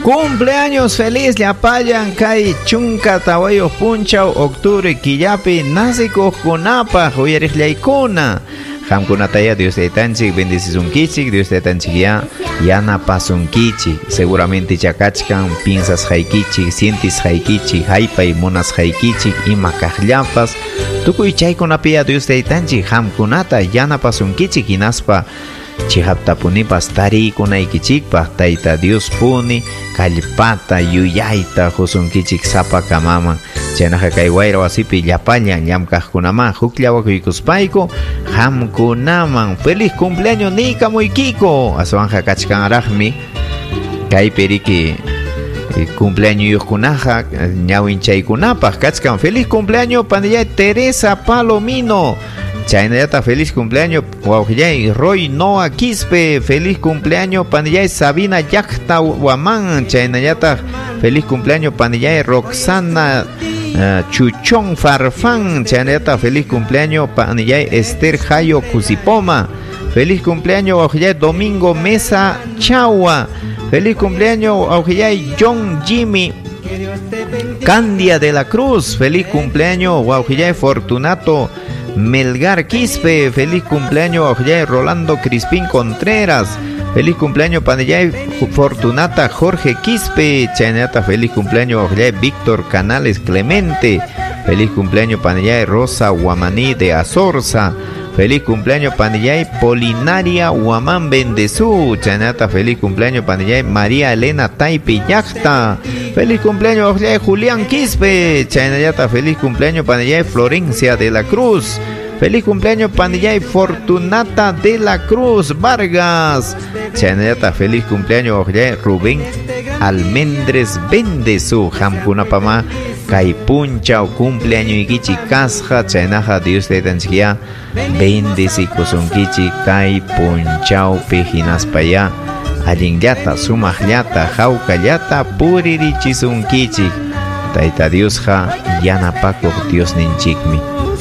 Cumpleaños feliz llapayan kay chunka tawayo punchao octubre killapi nasiko kunapa huyariqllaykuna hamkunataya Dios taytanchik bendecisunkichik Dios taytanchik yana pasunkichik seguramente chakachkan piensas haykichik sientis haykichik haypay monas haykichik ima kaqllapas tukuy chaykunapi Dios taytanchik hamkunata yana pasunkichik hinaspa chihaptapunipas tariykunaykichikpaq tayta Dios puni kallpata yuyayta husunkichik sapa kamaman chaynaqa kay wayra wasipi llapallan llamkaqkunaman huk llawakuykuspayku hamkunaman feliz cumpleaños niykamuykiko aswanja kachkanraqmi kay periki cumpleaños ñawin chaykunapaq kachkan feliz cumpleaños pandilla Teresa Palomino. Chaynayata feliz cumpleaños wawqillay Roy Noa Quispe feliz cumpleaños pandillay Sabina Llaqta Waman chaynayata feliz cumpleaños pandillay Roxana Chuchón Farfán chaynayata feliz cumpleaños pandillay Esther Jayo Cusipoma feliz cumpleaños wawqillay Domingo Mesa Chagua feliz cumpleaños wawqillay John Jimmy Candia de la Cruz feliz cumpleaños wawqillay Fortunato Melgar Quispe, feliz cumpleaños wawqillay Rolando Crispín Contreras, feliz cumpleaños pandillay Fortunata Jorge Quispe, chaynata feliz cumpleaños wawqillay Víctor Canales Clemente, feliz cumpleaños pandillay Rosa Guamaní de Azorza, feliz cumpleaños pandillay Polinaria Guamán Bendezú, chaynata feliz cumpleaños pandillay María Elena Taipi Llaqta, feliz cumpleaños wawqillay Julián Quispe, chaynayata feliz cumpleaños pandillay Florencia de la Cruz, feliz cumpleaños pandillay Fortunata de la Cruz Vargas, chaynayata feliz cumpleaños wawqillay Rubén Almendres Bendezú hamkunapama kay punchaw cumpleaños ikichik kasqa chaynaqa Dios taytanchik bendecikusunkichik kay punchawpi hinaspaya allinllata sumaqllata hawkallata puririchisunkichik tayta Diosqa yanapakuq Dios ninchikmi